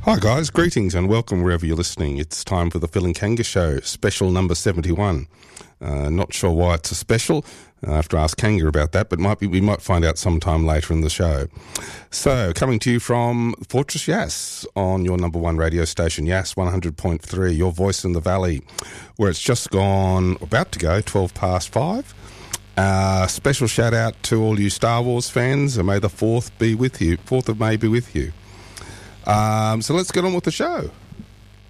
Hi guys, greetings and welcome wherever you're listening. It's time for the Phil and Kanga Show, special number 71. Not sure why it's a special. I have to ask Kanga about that, but we might find out sometime later in the show. So, coming to you from Fortress Yass on your number one radio station, Yass 100.3, your voice in the valley, where it's just about to go 12 past 5. Special shout out to all you Star Wars fans, and may the 4th be with you, 4th of May be with you. So let's get on with the show.